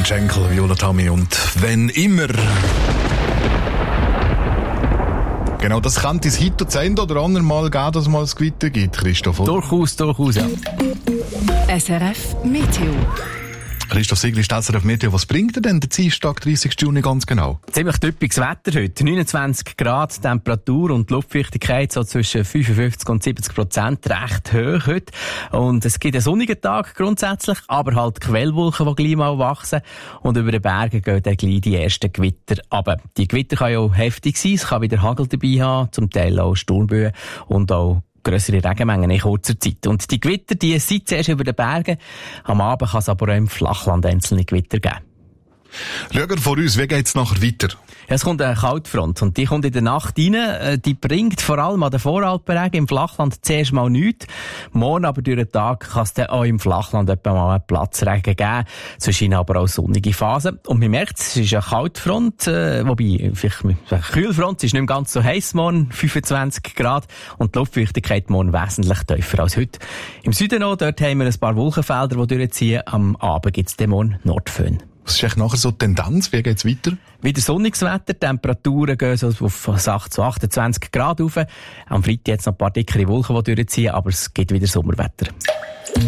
Robin Schenkel, Viola Tammy und «Wenn immer». Genau, das könnte es heute das ein oder andere Mal geben, dass es mal ein Gewitter gibt, Christoph, oder? Durchaus, ja. SRF Meteo. Christoph Siegli, SRF Meteo, was bringt dir denn der Dienstag, 30. Juni ganz genau? Ziemlich typisches Wetter heute. 29 Grad Temperatur und die Luftfeuchtigkeit so zwischen 55 und 70%, recht hoch heute. Und es gibt einen sonnigen Tag grundsätzlich, aber halt Quellwolken, die gleich mal wachsen. Und über den Bergen gehen dann gleich die ersten Gewitter runter. Die Gewitter können ja auch heftig sein, es kann wieder Hagel dabei haben, zum Teil auch Sturmböen und auch grössere Regenmengen in kurzer Zeit. Und die Gewitter, die sind zuerst über den Bergen. Am Abend kann es aber auch im Flachland einzelne Gewitter geben. Schauen wir vor uns, wie geht es nachher weiter? Ja, es kommt eine Kaltfront und die kommt in der Nacht rein. Die bringt vor allem an den Voralpenregen im Flachland zuerst mal nichts. Morgen aber durch den Tag kann es dann auch im Flachland etwa mal einen Platzregen geben. Zwischen aber auch sonnige Phasen. Und man merkt, es ist eine Kaltfront, wobei vielleicht eine Kühlfront, es ist nicht mehr ganz so heiß morgen, 25 Grad. Und die Luftfeuchtigkeit morgen wesentlich tiefer als heute. Im Süden noch, dort haben wir ein paar Wolkenfelder, die durchziehen. Am Abend gibt es dann morgen Nordföhn. Was ist eigentlich nachher so die Tendenz? Wie geht's weiter? Wieder sonniges Wetter, Temperaturen gehen so auf 28 Grad rauf. Am Freitag jetzt noch ein paar dickere Wolken, die durchziehen, aber es gibt wieder Sommerwetter.